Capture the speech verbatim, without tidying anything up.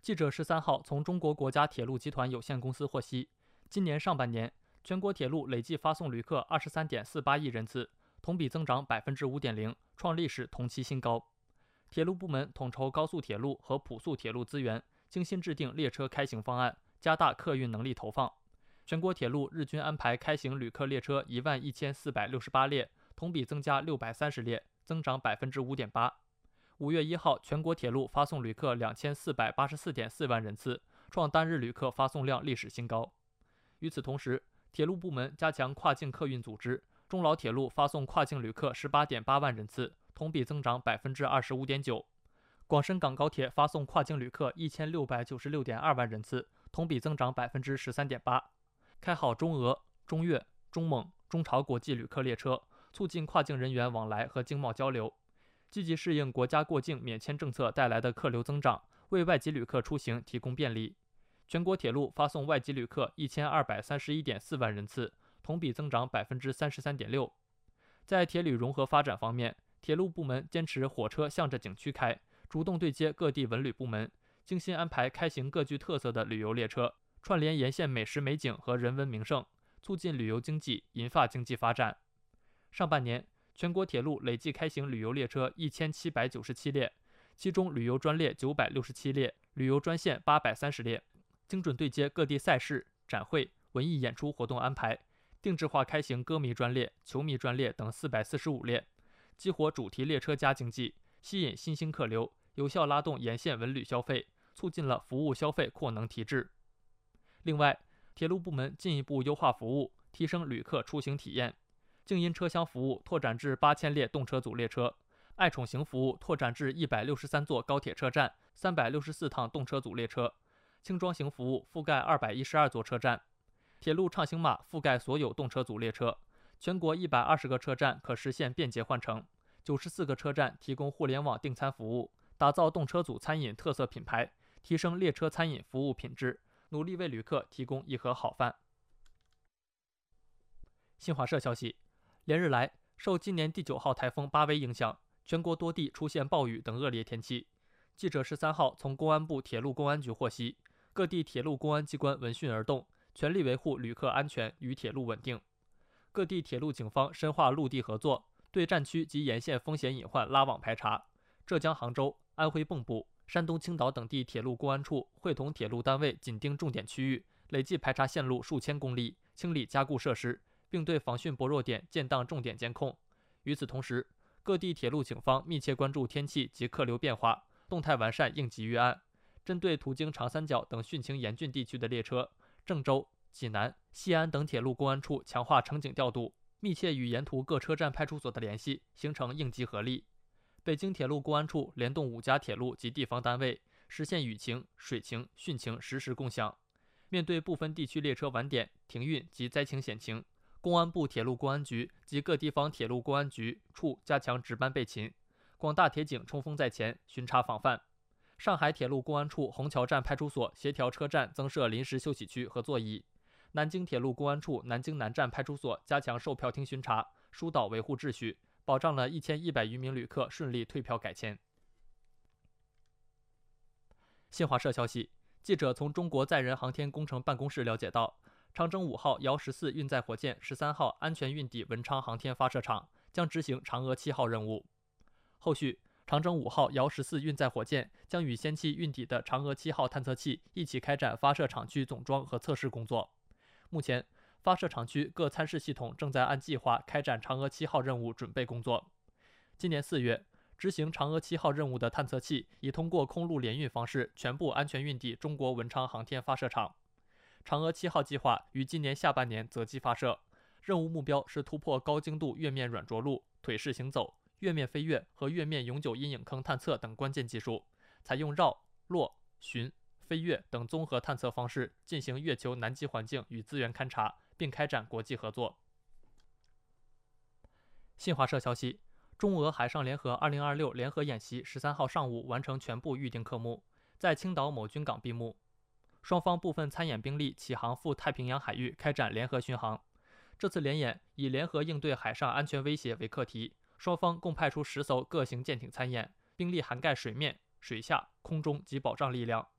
记者十三号从中国国家铁路集团有限公司获悉，今年上半年全国铁路累计发送旅客二十三点四八亿人次，同比增长百分之五点零，创历史同期新高。铁路部门统筹高速铁路和普速铁路资源，精心制定列车开行方案，加大客运能力投放。全国铁路日均安排开行旅客列车一万一千四百六十八列，同比增加六百三十列，增长百分之五点八。五月一号，全国铁路发送旅客两千四百八十四点四万人次，创单日旅客发送量历史新高。与此同时，铁路部门加强跨境客运组织，中老铁路发送跨境旅客十八点八万人次，同比增长百分之二十五点九。广深港高铁发送跨境旅客一千六百九十六点二万人次，同比增长百分之十三点八。开好中俄、中越、中蒙、中朝国际旅客列车，促进跨境人员往来和经贸交流。积极适应国家过境免签政策带来的客流增长，为外籍旅客出行提供便利。全国铁路发送外籍旅客一千二百三十一点四万人次，同比增长百分之三十三点六。在铁旅融合发展方面，铁路部门坚持火车向着景区开，主动对接各地文旅部门，精心安排开行各具特色的旅游列车，串联沿线美食美景和人文名胜，促进旅游经济，引发经济发展。上半年，全国铁路累计开行旅游列车一千七百九十七列，其中旅游专列九百六十七列，旅游专线八百三十列，精准对接各地赛事、展会、文艺演出活动安排，定制化开行歌迷专列、球迷专列等四百四十五列，激活主题列车加经济，吸引新兴客流，有效拉动沿线文旅消费，促进了服务消费扩能提质。另外，铁路部门进一步优化服务，提升旅客出行体验。静音车厢服务拓展至八千列动车组列车，爱宠行服务拓展至一百六十三座高铁车站、三百六十四趟动车组列车，轻装行服务覆盖二百一十二座车站。铁路畅行码覆盖所有动车组列车，全国一百二十个车站可实现便捷换乘，九十四个车站提供互联网订餐服务，打造动车组餐饮特色品牌，提升列车餐饮服务品质，努力为旅客提供一盒好饭。新华社消息，连日来，受今年第九号台风巴威影响，全国多地出现暴雨等恶劣天气。记者十三号从公安部铁路公安局获悉，各地铁路公安机关闻讯而动，全力维护旅客安全与铁路稳定。各地铁路警方深化陆地合作，对战区及沿线风险隐患拉网排查。浙江杭州、安徽蚌埠、山东青岛等地铁路公安处会同铁路单位紧盯重点区域，累计排查线路数千公里，清理加固设施，并对防汛薄弱点建档重点监控。与此同时，各地铁路警方密切关注天气及客流变化，动态完善应急预案。针对途经长三角等汛情严峻地区的列车，郑州、济南、西安等铁路公安处强化乘警调度，密切与沿途各车站派出所的联系，形成应急合力。北京铁路公安处联动五家铁路及地方单位，实现雨情、水情、汛情实时共享。面对部分地区列车晚点、停运及灾情险情，公安部铁路公安局及各地方铁路公安局处加强值班备勤，广大铁警冲锋在前，巡查防范。上海铁路公安处虹桥站派出所协调车站增设临时休息区和座椅。南京铁路公安处南京南站派出所加强售票厅巡查，疏导维护秩序，保障了一千一百余名旅客顺利退票改签。新华社消息，记者从中国载人航天工程办公室了解到，长征五号遥十四运载火箭十三号安全运抵文昌航天发射场，将执行嫦娥七号任务。后续，长征五号遥十四运载火箭将与先期运抵的嫦娥七号探测器一起开展发射场区总装和测试工作。目前，发射场区各参试系统正在按计划开展嫦娥七号任务准备工作。今年四月，执行嫦娥七号任务的探测器已通过空陆联运方式全部安全运抵中国文昌航天发射场。嫦娥七号计划于今年下半年择机发射，任务目标是突破高精度月面软着陆、腿式行走、月面飞跃和月面永久阴影坑探测等关键技术，采用绕、落、巡、飞跃等综合探测方式进行月球南极环境与资源勘察，并开展国际合作。新华社消息，中俄海上联合二零二六联合演习十三号上午完成全部预定科目，在青岛某军港闭幕。双方部分参演兵力起航赴太平洋海域开展联合巡航。这次联演以联合应对海上安全威胁为课题，双方共派出十艘各型舰艇参演，兵力涵盖水面、水下、空中及保障力量。